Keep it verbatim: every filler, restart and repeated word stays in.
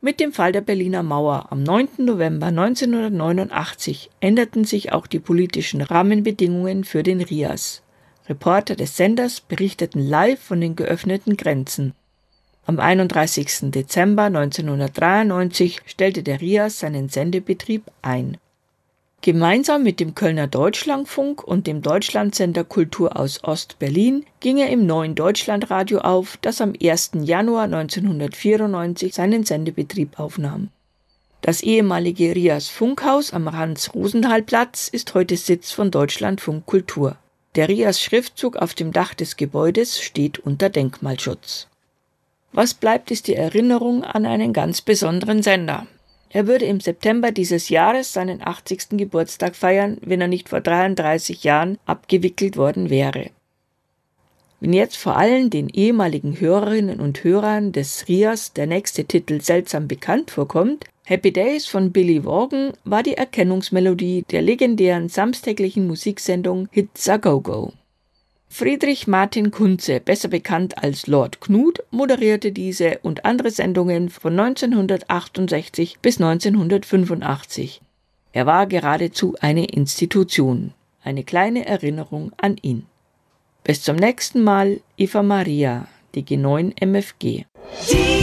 Mit dem Fall der Berliner Mauer am neunten November neunzehnhundertneunundachtzig änderten sich auch die politischen Rahmenbedingungen für den R I A S. Reporter des Senders berichteten live von den geöffneten Grenzen. Am einunddreißigsten Dezember neunzehnhundertdreiundneunzig stellte der R I A S seinen Sendebetrieb ein. Gemeinsam mit dem Kölner Deutschlandfunk und dem Deutschlandsender Kultur aus Ost-Berlin ging er im Neuen Deutschlandradio auf, das am ersten Januar neunzehnhundertvierundneunzig seinen Sendebetrieb aufnahm. Das ehemalige R I A S-Funkhaus am Hans-Rosenthal-Platz ist heute Sitz von Deutschlandfunk Kultur. Der R I A S-Schriftzug auf dem Dach des Gebäudes steht unter Denkmalschutz. Was bleibt, ist die Erinnerung an einen ganz besonderen Sender. Er würde im September dieses Jahres seinen achtzigsten Geburtstag feiern, wenn er nicht vor dreiunddreißig Jahren abgewickelt worden wäre. Wenn jetzt vor allem den ehemaligen Hörerinnen und Hörern des R I A S der nächste Titel seltsam bekannt vorkommt, Happy Days von Billy Vaughan war die Erkennungsmelodie der legendären samstäglichen Musiksendung Hits a Go-Go. Friedrich Martin Kunze, besser bekannt als Lord Knud, moderierte diese und andere Sendungen von neunzehnhundertachtundsechzig bis neunzehnhundertfünfundachtzig. Er war geradezu eine Institution, eine kleine Erinnerung an ihn. Bis zum nächsten Mal, Eva Maria, die G neun M F G.